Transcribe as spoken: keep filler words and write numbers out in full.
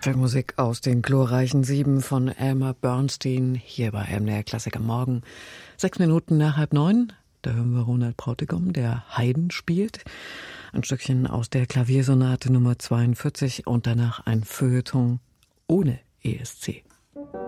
Musik aus den glorreichen Sieben von Elmer Bernstein hier bei M D R Klassik am Morgen. Sechs Minuten nach halb neun, da hören wir Ronald Bräutigam, der Haydn spielt. Ein Stückchen aus der Klaviersonate Nummer zweiundvierzig und danach ein Feuilleton ohne E S C.